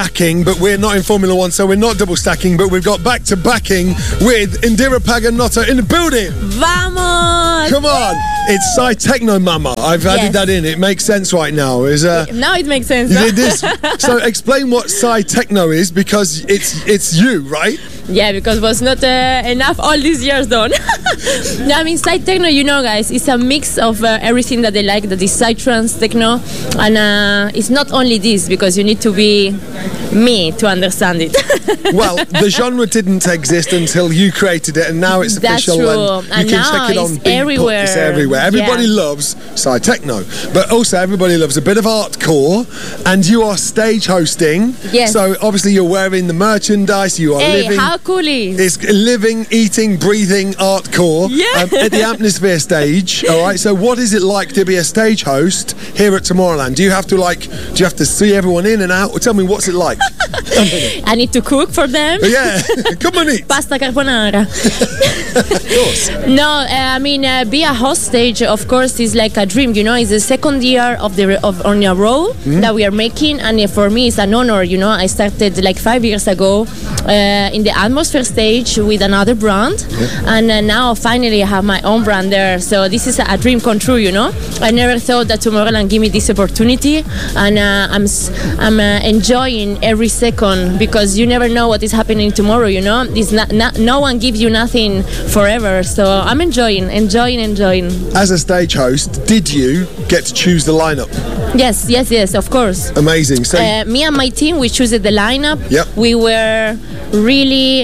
stacking, but we're not in Formula One, so we're not double stacking, but we've got back-to-backing with Indira Paganotta in the building. Vamos! Come on! It's Psy Techno Mama. I've added that in. It makes sense right now. Now it makes sense. It is. So explain what Psy Techno is, because it's you, right? Yeah, because it was not enough all these years done. No, I mean, Psy Techno, you know, guys, it's a mix of everything that they like, that is Psytrance Techno. And it's not only this, because you need to be me to understand it. Well, the genre didn't exist until you created it, and now it's official. That's true. And you can check it on it's Beatport. everywhere. It's everywhere. Everybody loves Psy Techno, but also everybody loves a bit of artcore, and you are stage hosting. Yes. So obviously you're wearing the merchandise, you are living. How cool is It's living, eating, breathing artcore at the Atmosphere stage. All right. So what is it like to be a stage host here at Tomorrowland? Do you have to see everyone in and out? Tell me, what's it like? I need to cook for them. Yeah, come on, eat. Pasta carbonara. Of course. No, I mean, be a host stage, of course, is like a dream. You know, it's the second year on a row that we are making, and for me, it's an honor. You know, I started like 5 years ago in the Atmosphere stage with another brand, and now finally I have my own brand there. So this is a dream come true. You know, I never thought that Tomorrowland give me this opportunity, and I'm enjoying every second, because you never know what is happening tomorrow. You know, it's no one gives you nothing forever. So I'm enjoying. As a stage host, did you get to choose the lineup? Yes, of course. Amazing. So me and my team, we chose the lineup. Yep. We were really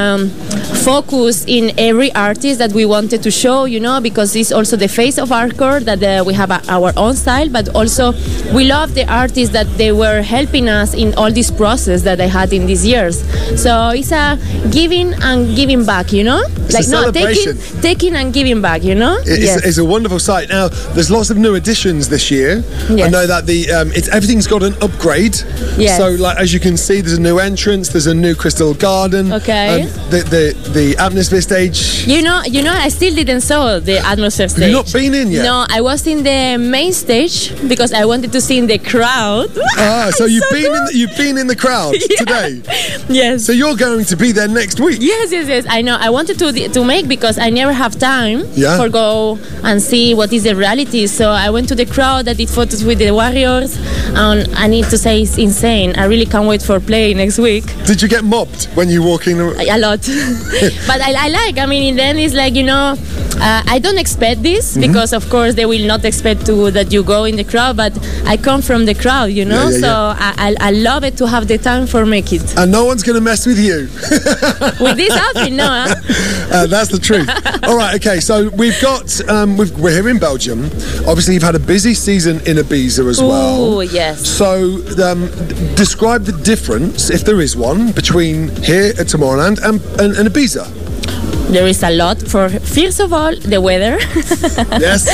focused in every artist that we wanted to show, you know, because it's also the face of hardcore, that we have our own style, but also we love the artists that they were helping us in all this process that I had in these years. So it's a giving and giving back, you know? It's taking and giving back, you know? It's a wonderful site. Now, there's lots of new additions this year. Yes. I know that everything's got an upgrade. Yes. So, like, as you can see, there's a new entrance, there's a new Crystal Garden. Okay. The Atmosphere stage. You know, I still didn't saw the Atmosphere stage. Have you not been in yet? No, I was in the main stage because I wanted to see in the crowd. So you've been in the crowd today. Yes. So you're going to be there next week. Yes. I know. I wanted to make, because I never have time for go and see what is the reality. So I went to the crowd. I did photos with the Warriors, and I need to say it's insane. I really can't wait for play next week. Did you get mobbed when you walk in? A lot. But I like. I mean, in the end, it's like, you know, I don't expect this, because of course they will not expect that you go in the crowd. But I come from the crowd, you know. I love it to have the time for make it. And no one's going to mess with you. With this outfit, no. That's the truth. All right, okay. So we've got we're here in Belgium. Obviously, you've had a busy season in Ibiza as well. Oh yes. So describe the difference, if there is one, between here at Tomorrowland and Ibiza. There is a lot. First of all, the weather. Yes.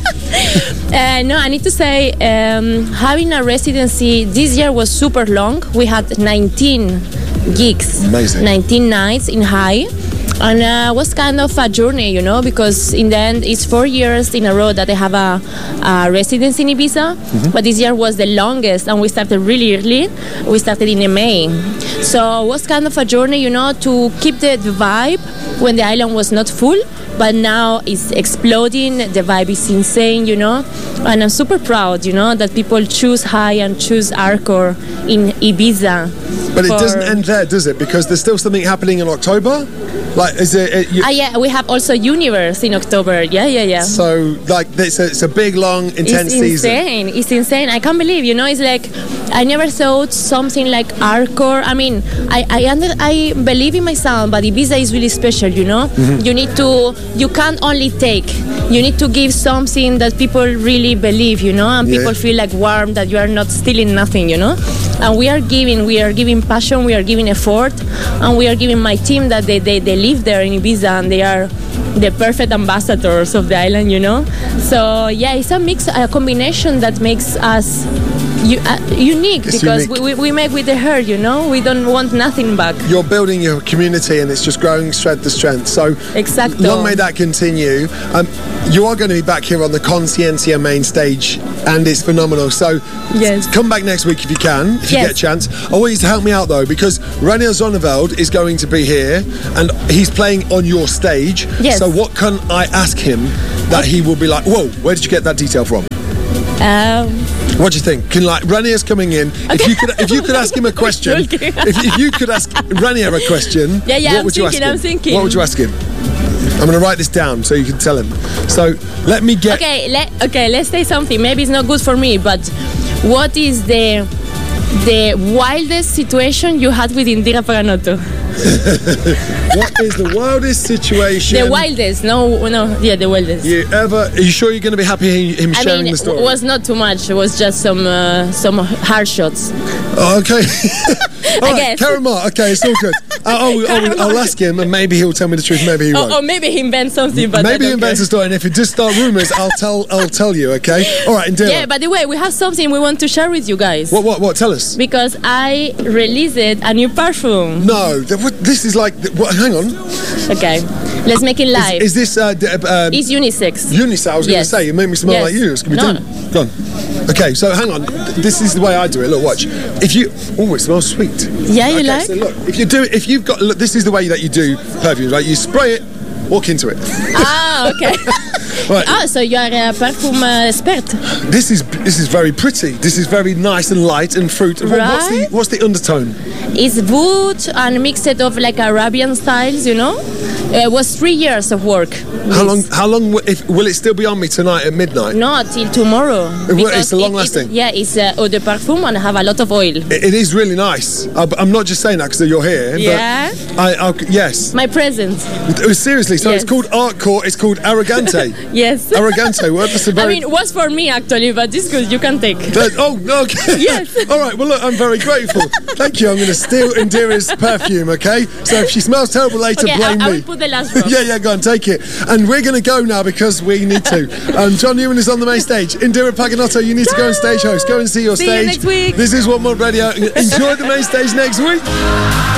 No, I need to say, having a residency this year was super long. We had 19 gigs. Amazing. 19 nights in High. And it was kind of a journey, you know, because in the end, it's 4 years in a row that I have a residence in Ibiza. But this year was the longest, and we started really early. We started in May. So it was kind of a journey, you know, to keep the vibe when the island was not full. But now it's exploding. The vibe is insane, you know. And I'm super proud, you know, that people choose High and choose hardcore in Ibiza. But it doesn't end there, does it? Because there's still something happening in October? Like, is it... yeah, we have also Universe in October. Yeah. So, like, it's a big, long, intense season. It's insane. I can't believe, you know, it's like, I never thought something like hardcore. I mean, I believe in my sound, but Ibiza is really special, you know? You can't only take. You need to give something that people really believe, you know? And people feel like warm, that you are not stealing nothing, you know? And we are giving passion, we are giving effort, and we are giving my team that they live there in Ibiza, and they are the perfect ambassadors of the island, you know. So yeah, it's a combination that makes us unique It's because unique. we make with the hair, you know. We don't want nothing back. You're building your community and it's just growing strength to strength. So Exactly. long may that continue. You are going to be back here on the Consciencia main stage and it's phenomenal. So Yes. come back next week if you can, if you Yes. get a chance. I want you to help me out though, because Reinier Zonneveld is going to be here and he's playing on your stage. Yes. So what can I ask him that he will be like, whoa, where did you get that detail from? What do you think? Can Renier's coming in? If you could ask him a question, if you could ask Reinier a question, what would you ask him? I'm thinking. What would you ask him? I'm going to write this down so you can tell him. So let me get. Okay, let's say something. Maybe it's not good for me, but what is the wildest situation you had with Indira Paganotto? What is the wildest situation? The wildest, the wildest. You ever? Are you sure you're going to be happy him sharing the story? It was not too much. It was just some hard shots. Oh, okay. All right, guess. Karamar. Okay, it's all good. I'll ask him, and maybe he'll tell me the truth. Maybe he won't. Or maybe he invents something. But maybe he invents a story, and if it does start rumours, I'll tell you. Okay. All right, Indira. Yeah. By the way, we have something we want to share with you guys. What? Tell us. Because I released a new perfume. No, this is like. Hang on. Okay, let's make it live. Is this? It's unisex. Unisex. I was going to Yes. say. You made me smell Yes. like you. It's gonna be No. done. Go on. Okay, so hang on. This is the way I do it. Look, watch. It smells sweet. Yeah, you Okay, like? so look, look, this is the way that you do perfumes, right? You spray it, walk into it. Ah, okay. Right. So you are a perfume expert. This is very pretty. This is very nice and light and fruit. Right? What's the undertone? It's wood and mixed of like Arabian styles, you know. It was 3 years of work. How long will it still be on me tonight at midnight? No, till tomorrow. It's a long lasting. It's eau de parfum and have a lot of oil. It is really nice. I'm not just saying that because you're here. Yeah. But yes. My present. Seriously, so Yes. it's called Art Court. It's called Arrogante. Yes. Arrogante. Well, that's a very. it was for me actually, but it's good. You can take. Okay. Yes. All right. Well, look, I'm very grateful. Thank you. I'm going to steal Indira's perfume. Okay. So if she smells terrible later, Okay, blame I me. will put the last drop. Yeah, go on, take it. And we're going to go now because we need to. John Newman is on the main stage. Indira Paganotto, you need to go and stage host. Go and see your See you stage. next week. This is One More Radio. Enjoy the main stage next week.